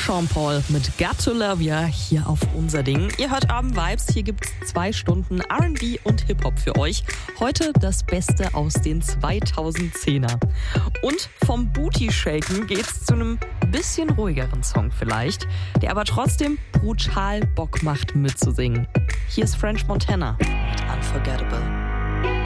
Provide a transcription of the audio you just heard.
Sean Paul mit Got to Love Ya hier auf Unser Ding. Ihr hört Urban Vibes, hier gibt's 2 Stunden R&B und Hip-Hop für euch. Heute das Beste aus den 2010er. Und vom Booty-Shaken geht's zu einem bisschen ruhigeren Song vielleicht, der aber trotzdem brutal Bock macht mitzusingen. Hier ist French Montana mit Unforgettable.